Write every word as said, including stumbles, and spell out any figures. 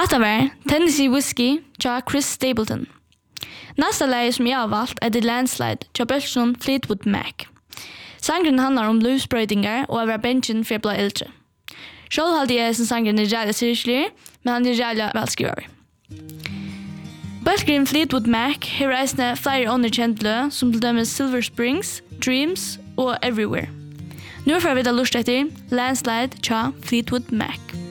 Hatta var Tennessee Whiskey tja Chris Stapleton. Nästa läge som jag har valt är The Landslide tja Bölsson Fleetwood Mac. Sangren handlar om livsbröjtingar och över benchen för att bli äldre. Själv hade jag som sangren är jävla syrlig, men han är jävla välskriver. Bölsgrim Fleetwood Mac har reisne flera underkänt lö som till dömes Silver Springs, Dreams och Everywhere. Nu får vi da lust etter Landslide tja Fleetwood Mac.